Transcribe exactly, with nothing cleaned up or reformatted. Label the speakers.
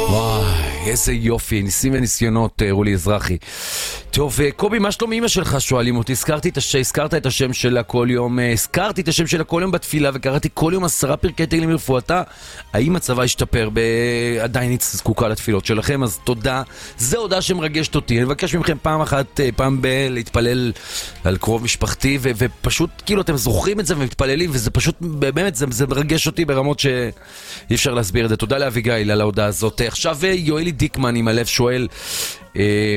Speaker 1: וואי, איזה יופי, ניסים וניסיונות, רולי אזרחי. טוב, קובי, מה שלום אמא שלך? שואלים אותי, הזכרתי את השם, הזכרת את השם שלה כל יום, הזכרתי את השם שלה כל יום בתפילה, וקראתי כל יום עשרה פרקי תהילים מרפואתה. האם הצבא השתפר? עדיין היא זקוקה לתפילות שלכם, אז תודה. זה הודעה שמרגשת אותי. אני מבקש מכם פעם אחת, פעם ב- להתפלל על קרוב משפחתי, ו- ופשוט, כאילו, אתם זוכרים את זה ומתפללים, וזה פשוט, באמת, זה, זה מרגש אותי ברמות שאי אפשר להסביר את זה. תודה לאביגיל על ההודעה הזאת. עכשיו, יואלי דיקמן עם הלב שואל,